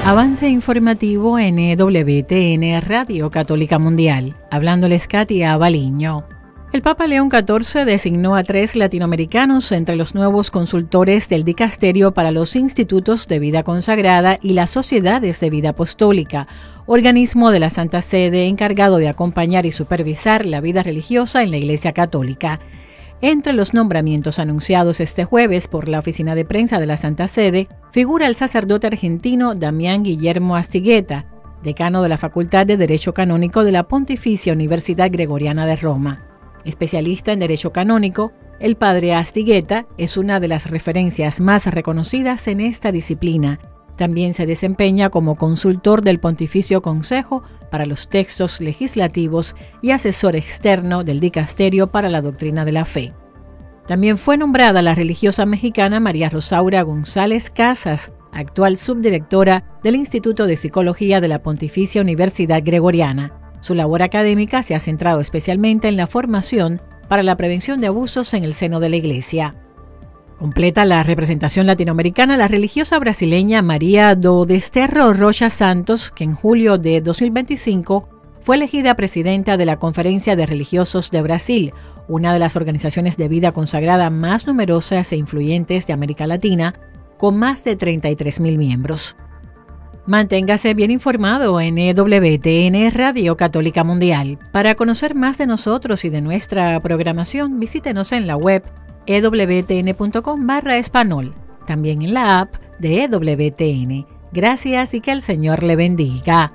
Avance informativo en EWTN Radio Católica Mundial. Hablándoles Katia Baliño. El Papa León XIV designó a 3 latinoamericanos entre los nuevos consultores del Dicasterio para los Institutos de Vida Consagrada y las Sociedades de Vida Apostólica, organismo de la Santa Sede encargado de acompañar y supervisar la vida religiosa en la Iglesia Católica. Entre los nombramientos anunciados este jueves por la Oficina de Prensa de la Santa Sede, figura el sacerdote argentino Damián Guillermo Astigueta, decano de la Facultad de Derecho Canónico de la Pontificia Universidad Gregoriana de Roma. Especialista en Derecho Canónico, el padre Astigueta es una de las referencias más reconocidas en esta disciplina. También se desempeña como consultor del Pontificio Consejo para los Textos Legislativos y asesor externo del Dicasterio para la Doctrina de la Fe. También fue nombrada la religiosa mexicana María Rosaura González Casas, actual subdirectora del Instituto de Psicología de la Pontificia Universidad Gregoriana. Su labor académica se ha centrado especialmente en la formación para la prevención de abusos en el seno de la Iglesia. Completa la representación latinoamericana la religiosa brasileña María do Desterro Rocha Santos, que en julio de 2025 fue elegida presidenta de la Conferencia de Religiosos de Brasil, una de las organizaciones de vida consagrada más numerosas e influyentes de América Latina, con más de 33.000 miembros. Manténgase bien informado en EWTN Radio Católica Mundial. Para conocer más de nosotros y de nuestra programación, visítenos en la web ewtn.com/español, también en la app de EWTN. Gracias y que el Señor le bendiga.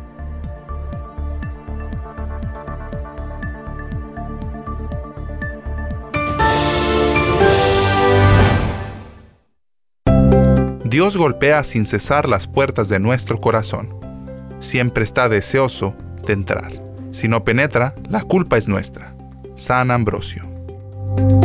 Dios golpea sin cesar las puertas de nuestro corazón. Siempre está deseoso de entrar. Si no penetra, la culpa es nuestra. San Ambrosio.